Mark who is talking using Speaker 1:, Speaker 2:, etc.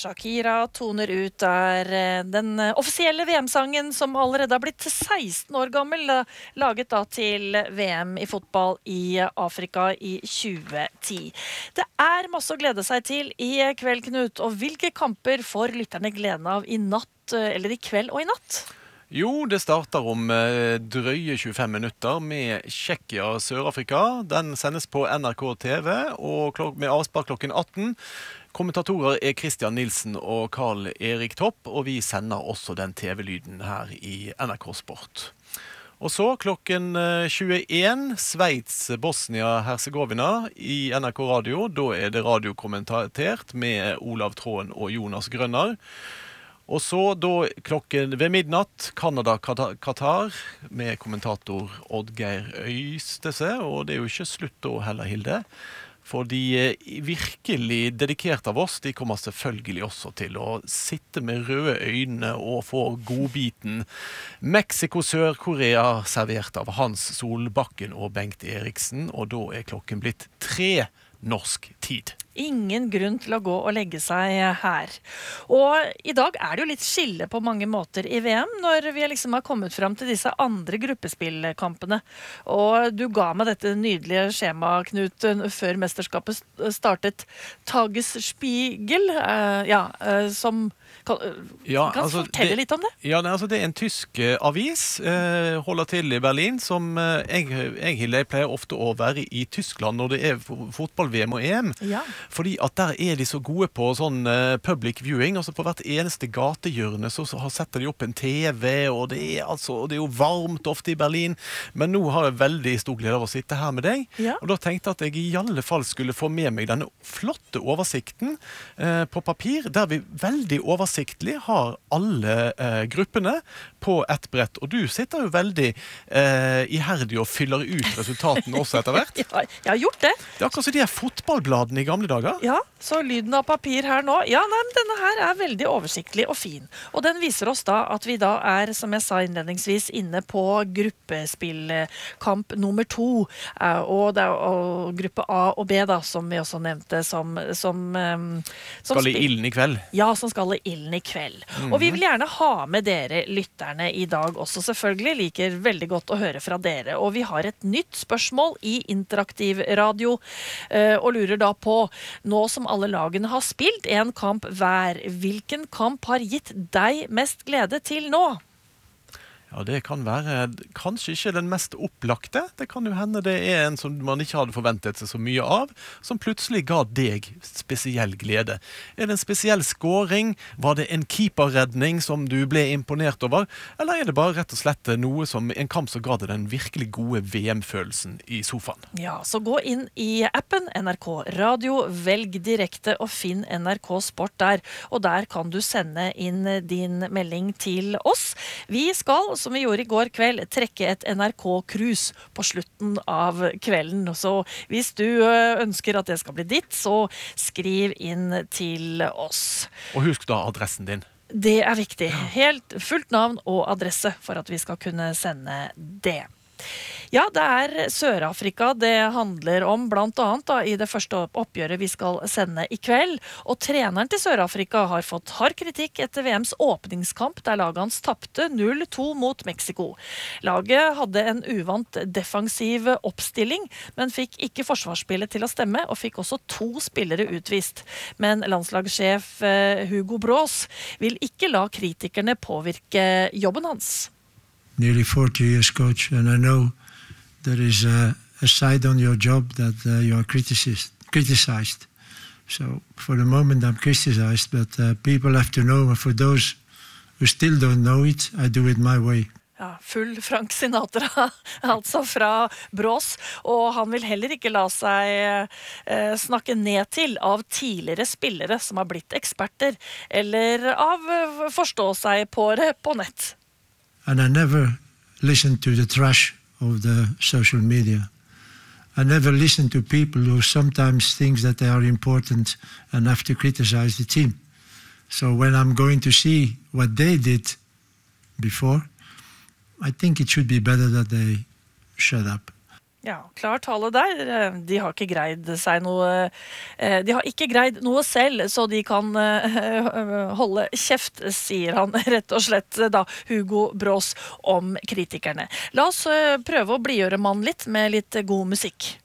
Speaker 1: Shakira toner ut der den offisielle VM-sangen som allerede har blitt 16 år gammel, laget da til VM i fotball i Afrika i 2010. Det er masse å glede seg til i kveld, Knut, og hvilke kamper får lytterne gleden av i natt, eller i kveld og i natt?
Speaker 2: Jo, det starter om drøye 25 minutter med Tsjekkia Sør-Afrika. Den sendes på NRK TV og med avspark klokken 18. Kommentatorer er Christian Nilsen og Karl Erik Topp, og vi sender også den TV-lyden her i NRK Sport. Og så klokken 21, Sveits, Bosnia, Herzegovina i NRK Radio. Da er det radiokommentert med Olav Tråen og Jonas Grønner. Og så da klokken ved midnatt, Kanada, Qatar, med kommentator Oddgeir Øystese, og det er jo ikke slutt da heller, Hilde. For de virkelig dedikerte av oss, de kommer selvfølgelig også til å sitte med røde øyne og få godbiten. Mexico, Sør-Korea, servert av Hans Solbakken og Bengt Eriksen, og da er klokken blitt 3 norsk tid.
Speaker 1: Ingen grunn til å gå og legge seg her. Og i dag er det jo litt skille på mange måter i VM, når vi liksom har kommet frem til disse andre gruppespillkampene. Og du ga meg dette nydelige skjemaet, Knut, før mesterskapet startet. Tagesspiegel, som... Kan du fortelle litt om det?
Speaker 2: Ja, det er en tysk avis, holder til i Berlin, som jeg pleier ofte å være i Tyskland når det er fotball-VM og EM.
Speaker 1: Ja.
Speaker 2: Fordi at der er de så gode på sånn public viewing, altså på hvert eneste gatehjørne så setter de opp en TV, og det er jo varmt ofte i Berlin, men nå har jeg veldig stor glede av å sitte her med deg, og da tenkte jeg at jeg i alle fall skulle få med meg denne flotte oversikten på papir, der vi veldig oversiktlig har alle gruppene på ett brett, og du sitter jo veldig iherdig og fyller ut resultatene også etter hvert.
Speaker 1: Ja, jeg har gjort det.
Speaker 2: Det er akkurat som de fotballbladene i gamle dager.
Speaker 1: Ja, så lyden av papir her nå. Ja, men denne her er veldig oversiktlig og fin. Og den viser oss da at vi da er, som jeg sa innledningsvis, inne på gruppespillkamp nummer 2. Og det er gruppe A og B da, som vi også nevnte, som
Speaker 2: skal i ilden i kveld.
Speaker 1: Ja, som skal i ilden i kveld. Og vi vil gjerne ha med dere lytterne i dag også, selvfølgelig. Liker veldig godt å høre fra dere. Og vi har et nytt spørsmål i interaktiv radio, og lurer da på, nå som alle lagene har spilt en kamp hver, hvilken kamp har gitt deg mest glede til nå?
Speaker 2: Ja, det kan være kanskje ikke den mest opplagte. Det kan jo hende det er en som man ikke hadde forventet seg så mye av, som plutselig ga deg spesiell glede. Er det en spesiell scoring? Var det en keeperredning som du ble imponert over? Eller er det bare rett og slett en kamp som ga deg den virkelig gode VM-følelsen i sofaen?
Speaker 1: Ja, så gå inn i appen NRK Radio, velg direkte og finn NRK Sport der. Og der kan du sende inn din melding til oss. Vi skal, som vi gjorde i går kveld, trekke et NRK-krus på slutten av kvelden. Så hvis du ønsker at det skal bli ditt, så skriv inn til oss.
Speaker 2: Og husk da adressen din.
Speaker 1: Det er viktig. Helt fullt navn og adresse for at vi skal kunne sende det. Ja, det er Sør-Afrika det handler om, blant annet da, i det første oppgjøret vi skal sende i kveld. Og treneren til Sør-Afrika har fått hard kritikk etter VMs åpningskamp, der laget hans tappte 0-2 mot Mexico. Laget hadde en uvant defensiv oppstilling, men fikk ikke forsvarsspillet til å stemme, og fikk også 2 spillere utvist. Men landslagssjef Hugo Broos vil ikke la kritikerne påvirke jobben hans.
Speaker 3: Nearly 40 years coach, and I know there is a side on your job that you are criticized. So for the moment I'm criticized, but people have to know, and for those who still don't know it, I do it my way.
Speaker 1: Ja, full Frank Sinatra, altså fra Broos, og han vil heller ikke la seg snakke ned til av tidligere spillere som har blitt eksperter, eller av forstå seg på det på nett.
Speaker 3: And I never listen to the trash of the social media. I never listen to people who sometimes think that they are important and have to criticize the team. So when I'm going to see what they did before, I think it should be better that they shut up.
Speaker 1: Ja, klar tale der. De har ikke greid seg noe De har ikke greid noe selv, så de kan holde kjeft, sier han rett og slett da, Hugo Brås om kritikerne. La oss prøve å blidgjøre mannen litt med litt god musikk.